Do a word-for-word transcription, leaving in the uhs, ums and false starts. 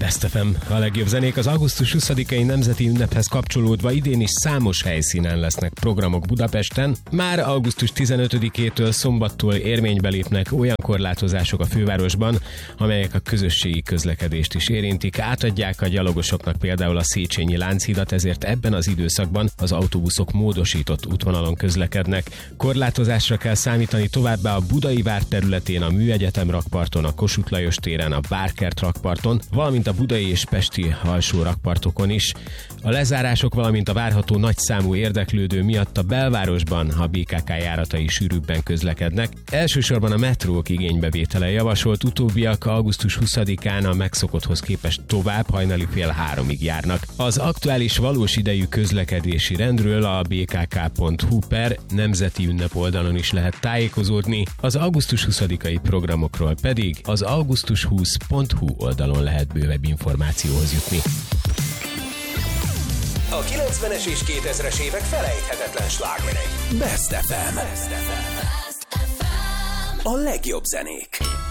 Best ef em, a legjobb zenék. Az augusztus huszadikai nemzeti ünnephez kapcsolódva idén is számos helyszínen lesznek programok Budapesten. Már augusztus tizenötödikétől szombattól érvénybe lépnek olyan korlátozások a fővárosban, amelyek a közösségi közlekedést is érintik. Átadják a gyalogosoknak például a Széchenyi Lánchídat, ezért ebben az időszakban az autóbuszok módosított útvonalon közlekednek. Korlátozásra kell számítani továbbá a Budai Vár területén, a Műegyetem rakparton, a Kossuth Lajos téren, a Várkert rakparton, valamint a budai és pesti alsó rakpartokon is. A lezárások, valamint a várható nagyszámú érdeklődő miatt a belvárosban a bé ká ká járatai sűrűbben közlekednek. Elsősorban a metrók igénybevétele javasolt, utóbbiak augusztus huszadikán a megszokotthoz képest tovább hajnali fél háromig járnak. Az aktuális valós idejű közlekedési rendről a bé ká ká pont hú per nemzeti ünnep oldalon is lehet tájékozódni, az augusztus huszadikai programokról pedig az augusztus húsz pont hú oldalon lehet bővebb információhoz jutni. A kilencvenes és kétezres évek felejthetetlen slágerei. Best ef em. A legjobb zenék.